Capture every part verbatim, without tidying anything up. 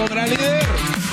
contra líder.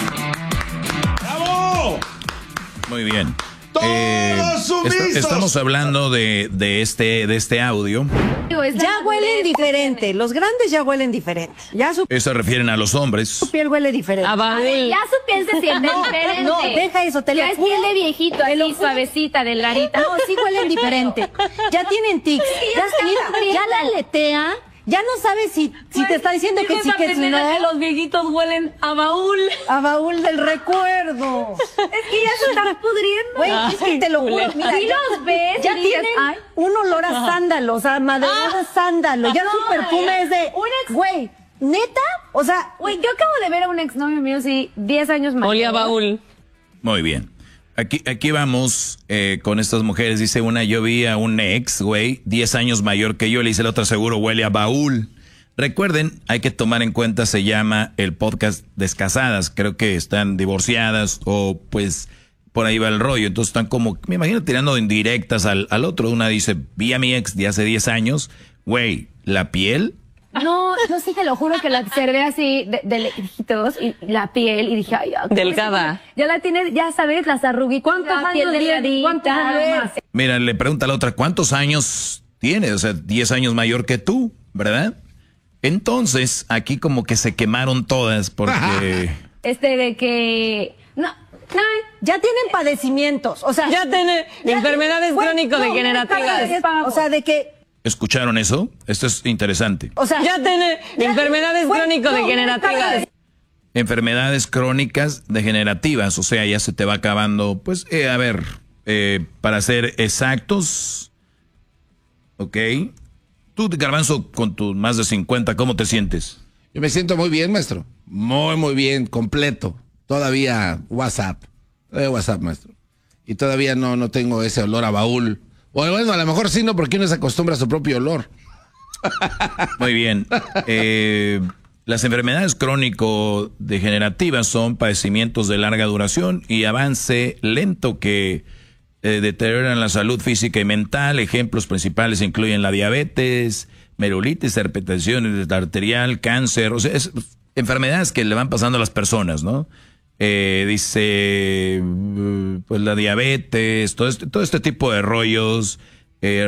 ¡Bravo! Muy bien. ¡Todos Eh, sumisos! est- estamos hablando de, de, este, de este audio. Ya huelen diferente. Los grandes ya huelen diferente. Ya su Se refieren a los hombres. piel huele diferente. A Baúl. Ya su piel se siente diferente. No, deja eso, te lo Ya es juro. piel de viejito, Te lo así juro. suavecita, delgadita. No, sí huelen diferente. Ya tienen tics. Ya, mira, ya la aletea. Ya no sabes si, si te está diciendo que sí, que si no. que los viejitos huelen a Baúl. A baúl del recuerdo. Es que ya se están pudriendo. Güey, es que te lo juro. Mira, Sí ya, los ves ya y dices, tienen ay. un olor a sándalo, o sea, maderado a sándalo. Ya no, su perfume es de. un ex- Güey, ¿neta? O sea, Güey, yo acabo de ver a un exnovio mío, sí, diez años más. Olía a Baúl. Muy bien. Aquí, aquí vamos eh, con estas mujeres. Dice una, yo vi a un ex, güey, diez años mayor que yo. Le dice la otra, seguro huele a Baúl. Recuerden, hay que tomar en cuenta, se llama el podcast Descasadas. Creo que están divorciadas o pues por ahí va el rollo. Entonces están como, me imagino, tirando indirectas al, al otro. Una dice, vi a mi ex de hace diez años. Güey, la piel. No, yo sí te lo juro que la observé así de, de lejitos y la piel y dije, ay, ya, Delgada. Ya la tienes, ya sabes, las arruguitas, ¿Cuántos la piel años tiene? delgadita. ¿Cuántos años? Mira, le pregunta a la otra, ¿cuántos años tiene? O sea, diez años mayor que tú, ¿verdad? Entonces, aquí como que se quemaron todas porque... Este de que... No, no, ya tienen padecimientos. O sea, Ya tiene enfermedades güey, crónico-degenerativas. no, O sea, de que. ¿Escucharon eso? Esto es interesante. O sea, Ya tiene enfermedades güey, crónico-degenerativas. Enfermedades crónicas degenerativas, o sea, ya se te va acabando. Pues, eh, a ver, eh, para ser exactos, ¿ok? Tú, Garbanzo, con tus más de cincuenta, ¿cómo te sientes? Yo me siento muy bien, maestro. Muy, muy bien, completo. Todavía WhatsApp. Todavía WhatsApp, maestro. Y todavía no, no tengo ese olor a Baúl. O bueno, a lo mejor sí, no, porque uno se acostumbra a su propio olor. Muy bien. Eh, las enfermedades crónico-degenerativas son padecimientos de larga duración y avance lento que eh, deterioran la salud física y mental. Ejemplos principales incluyen la diabetes, merulitis, hipertensión arterial, cáncer. O sea, es enfermedades que le van pasando a las personas, ¿no? Eh, dice, pues la diabetes, todo este, todo este tipo de rollos. Eh,